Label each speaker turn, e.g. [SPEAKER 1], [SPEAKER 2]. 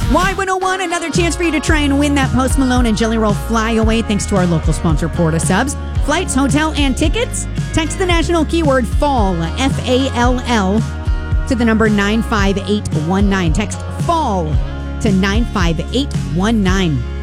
[SPEAKER 1] Y101, another chance for you to try and win that Post Malone and Jelly Roll flyaway thanks to our local sponsor, Porta Subs. Flights, hotel, and tickets? Text the national keyword FALL, F-A-L-L, to the number 95819. Text FALL to 95819.